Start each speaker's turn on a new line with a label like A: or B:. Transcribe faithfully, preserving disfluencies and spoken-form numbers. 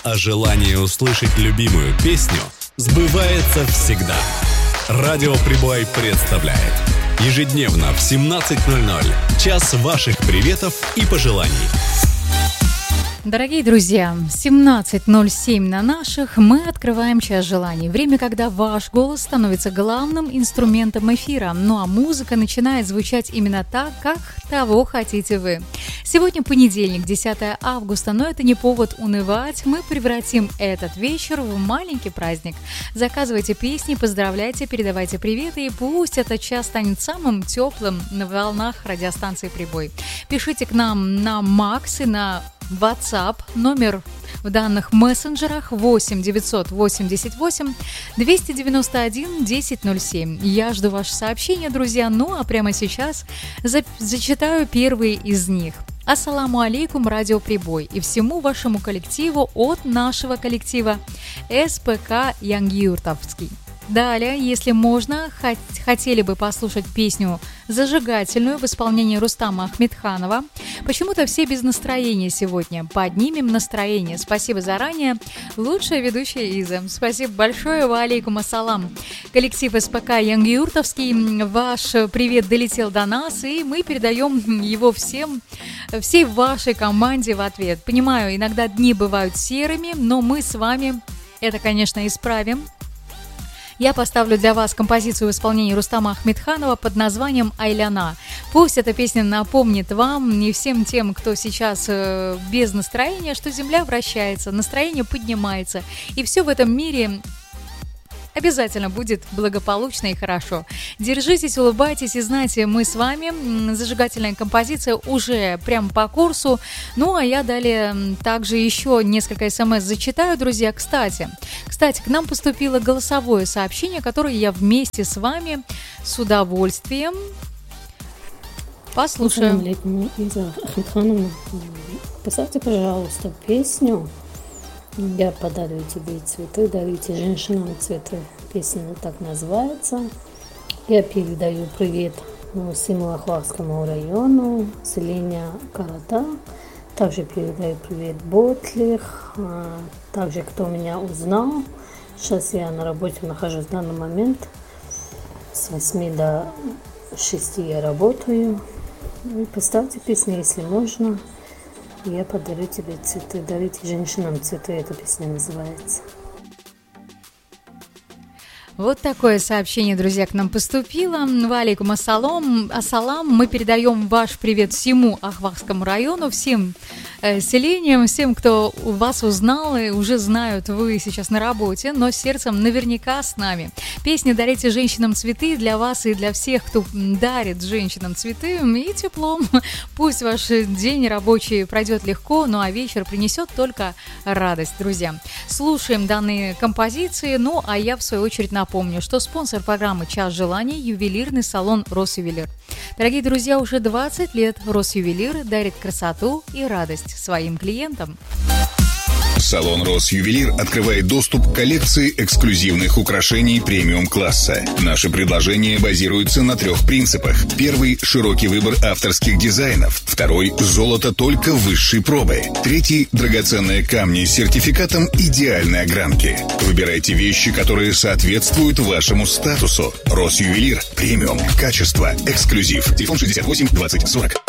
A: а желание услышать любимую песню сбывается всегда. Радио Прибой представляет ежедневно в семнадцать ноль ноль час ваших приветов и пожеланий.
B: Дорогие друзья, семнадцать ноль семь на наших, мы открываем час желаний. Время, когда ваш голос становится главным инструментом эфира, ну а музыка начинает звучать именно так, как того хотите вы. Сегодня понедельник, десятое августа, но это не повод унывать. Мы превратим этот вечер в маленький праздник. Заказывайте песни, поздравляйте, передавайте приветы, и пусть этот час станет самым теплым на волнах радиостанции «Прибой». Пишите к нам на Макс и на WhatsApp, номер в данных мессенджерах восемь девятьсот восемьдесят восемь двести девяносто один десять ноль семь. Я жду ваши сообщения, друзья, ну а прямо сейчас за- зачитаю первые из них. Ассаламу алейкум, радио Прибой и всему вашему коллективу от нашего коллектива эс пэ ка Янгюртовский. Далее, если можно, хот- хотели бы послушать песню «Зажигательную» в исполнении Рустама Ахмедханова. Почему-то все без настроения сегодня. Поднимем настроение. Спасибо заранее. Лучшая ведущая Иза. Спасибо большое. Ва алейкум ассалам. Коллектив эс пэ ка Янгюртовский. Ваш привет долетел до нас, и мы передаем его всем, всей вашей команде в ответ. Понимаю, иногда дни бывают серыми, но мы с вами это, конечно, исправим. Я поставлю для вас композицию в исполнении Рустама Ахмедханова под названием «Айляна». Пусть эта песня напомнит вам и всем тем, кто сейчас э, без настроения, что земля вращается, настроение поднимается, и все в этом мире обязательно будет благополучно и хорошо. Держитесь, улыбайтесь и знайте, мы с вами. Зажигательная композиция уже прямо по курсу. Ну, а я далее также еще несколько смс зачитаю, друзья. Кстати, кстати, к нам поступило голосовое сообщение, которое я вместе с вами с удовольствием послушаю.
C: Иза Ахмедхановна, поставьте, пожалуйста, песню «Я подарю тебе цветы, дарите женщинам цветы». Песня так называется. Я передаю привет всему Ахварскому району, селения Карата. Также передаю привет Ботлих. Также, кто меня узнал. Сейчас я на работе нахожусь в данный момент. С восьми до шести я работаю. И поставьте песню, если можно. Я подарю тебе цветы, дарите женщинам цветы, эта песня называется.
B: Вот такое сообщение, друзья, к нам поступило. Ва алейкум ассалам, ассалам. Мы передаем ваш привет всему Ахварскому району, всем э, селениям, всем, кто вас узнал и уже знают, вы сейчас на работе, но сердцем наверняка с нами. Песня «Дарите женщинам цветы» для вас и для всех, кто дарит женщинам цветы и теплом. Пусть ваш день рабочий пройдет легко, ну а вечер принесет только радость, друзья. Слушаем данные композиции, ну а я в свою очередь напомню, Напомню, что спонсор программы «Час желаний» – ювелирный салон «Росювелир». Дорогие друзья, уже двадцать лет «Росювелир» дарит красоту и радость своим клиентам.
D: Салон «Росювелир» открывает доступ к коллекции эксклюзивных украшений премиум-класса. Наши предложения базируются на трех принципах. Первый – широкий выбор авторских дизайнов. Второй – золото только высшей пробы. Третий – драгоценные камни с сертификатом идеальной огранки. Выбирайте вещи, которые соответствуют вашему статусу. «Росювелир» – премиум, качество, эксклюзив. Телефон шестьдесят восемь двадцать сорок.